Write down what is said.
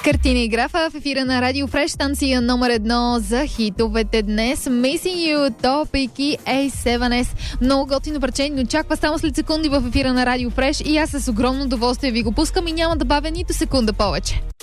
Картина и графа в ефира на Радио Фреш, станция номер 1 за хитовете днес. Missing You, Topic и A7S. Много готино парче ни очаква само след секунди в ефира на Радио Фреш и аз с огромно удоволствие ви го пускам и няма да бавя нито секунда повече.